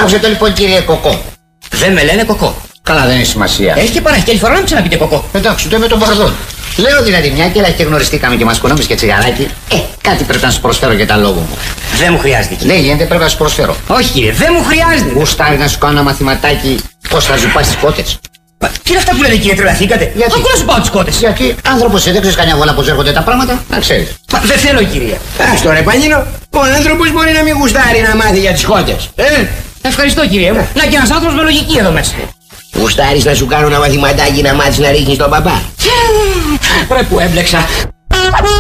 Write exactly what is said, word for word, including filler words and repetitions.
Άκουσε το λοιπόν, κύριε Κοκό. Δεν με λένε Κοκό. Καλά, δεν έχει σημασία. Έχει και παραχή, άλλη φορά να μου ξαναπείτε Κοκό. Εντάξει, το με τον Παρδόν. Λέω δηλαδή, μια και και γνωριστήκαμε και μας κουνόμεις και τσιγαράκι, ε, κάτι πρέπει να σου προσφέρω για τα λόγω μου. Δεν μου χρειάζεται, κύριε. Δεν γίνεται, πρέπει να σου προσφέρω. Όχι, κύριε, δεν μου χρειάζεται. Γουστάρει να σου κάνω ένα μαθηματάκι πώς θα ζουπάς τις κότες. Μα, τι είναι αυτά που λέτε, κύριε, τρελαθήκατε. Γιατί? Ακούω να σου πάω τις κότες. Γιατί άνθρωπος δεν ξέρεις κανένα βόλα πώς έρχονται τα πράγματα, να ξέρεις. Μα, δεν θέλω, κύριε. Ας το ρε Πανίνο, ο άνθρωπος μπορεί να μην γουστάρει να μάθει για τις κότες. Ε? Ευχαριστώ, κύριε μου. Να και ένας άνθρωπος με λογική εδώ μέσα. Γουστάρεις να σου κάνω ένα μαθηματάκι να μάθεις να ρίχνεις τον παπά. Ρε που έμπλεξα.